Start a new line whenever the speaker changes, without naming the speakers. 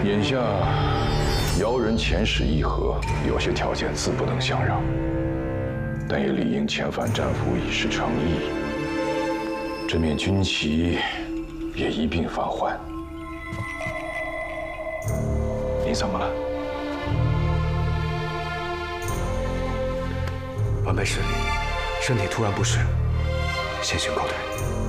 眼下姚人遣使议和，有些条件自不能相让，但也理应遣返战俘以示诚意。这面军旗也一并返还。你怎么了？
晚辈失礼，身体突然不适，先行告退。